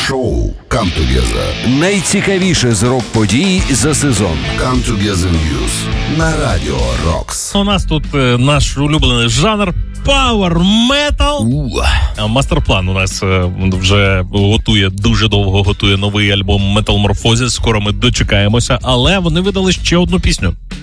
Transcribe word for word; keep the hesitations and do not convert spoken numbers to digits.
Шоу Come Together. Найцікавіше з рок-подій за сезон. Come Together News на Радіо Рокс. У нас тут е, наш улюблений жанр Power Metal. А Мастерплан у нас е, вже готує, дуже довго готує новий альбом Metamorphosis. Скоро ми дочекаємося, але вони видали ще одну пісню.